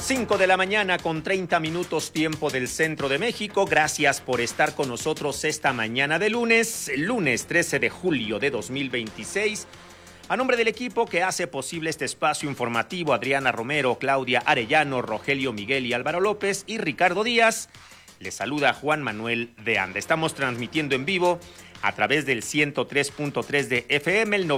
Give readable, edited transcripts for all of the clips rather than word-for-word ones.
5 de la mañana con 30 minutos tiempo del centro de México. Gracias por estar con nosotros esta mañana de lunes 13 de julio de 2026. A nombre del equipo que hace posible este espacio informativo, Adriana Romero, Claudia Arellano, Rogelio Miguel y Álvaro López y Ricardo Díaz, les saluda Juan Manuel de Anda. Estamos transmitiendo en vivo a través del 103.3 de FM, el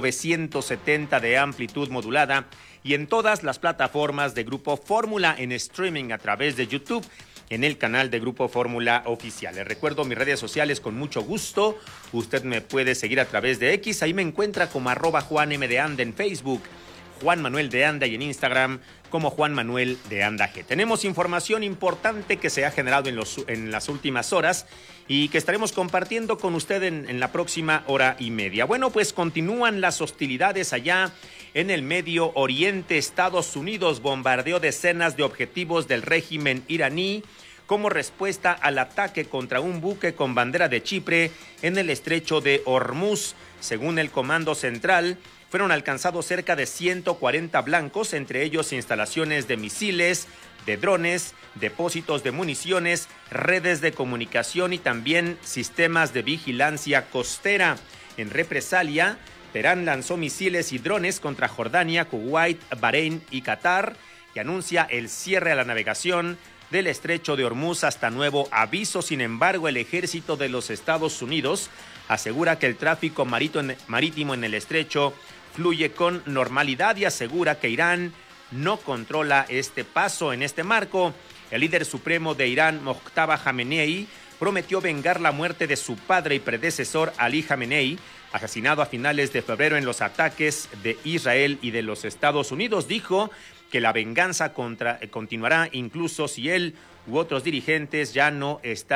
970 de amplitud modulada y en todas las plataformas de Grupo Fórmula en streaming a través de YouTube en el canal de Grupo Fórmula Oficial. Les recuerdo mis redes sociales con mucho gusto. Usted me puede seguir a través de X, ahí me encuentra como @JuanM de Anda en Facebook, Juan Manuel de Anda, y en Instagram como Juan Manuel de Anda G. Tenemos información importante que se ha generado en las últimas horas y que estaremos compartiendo con usted en la próxima hora y media. Bueno, pues continúan las hostilidades allá en el Medio Oriente. Estados Unidos bombardeó decenas de objetivos del régimen iraní como respuesta al ataque contra un buque con bandera de Chipre en el estrecho de Hormuz. Según el Comando Central, fueron alcanzados cerca de 140 blancos, entre ellos instalaciones de misiles, de drones, depósitos de municiones, redes de comunicación y también sistemas de vigilancia costera. En represalia, Teherán lanzó misiles y drones contra Jordania, Kuwait, Bahrein y Qatar, y anuncia el cierre a la navegación del estrecho de Hormuz hasta nuevo aviso. Sin embargo, el ejército de los Estados Unidos asegura que el tráfico marítimo en el estrecho fluye con normalidad y asegura que Irán no controla este paso. En este marco, el líder supremo de Irán, Mojtaba Khamenei, prometió vengar la muerte de su padre y predecesor Ali Khamenei, asesinado a finales de febrero en los ataques de Israel y de los Estados Unidos. Dijo que la venganza continuará incluso si él u otros dirigentes ya no están